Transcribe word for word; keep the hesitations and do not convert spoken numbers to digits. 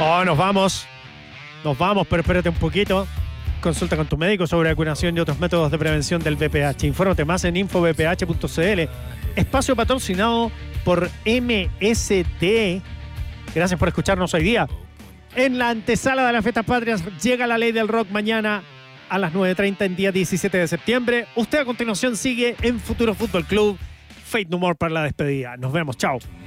Oh, nos vamos. Nos vamos, pero espérate un poquito. Consulta con tu médico sobre vacunación y otros métodos de prevención del V I H. Infórmate más en info v p h punto c l. Espacio patrocinado por M S T. Gracias por escucharnos hoy día. En la antesala de las fiestas patrias llega la ley del rock mañana a las nueve treinta en día diecisiete de septiembre. Usted a continuación sigue en Futuro Fútbol Club. Fate No More para la despedida. Nos vemos. Chao.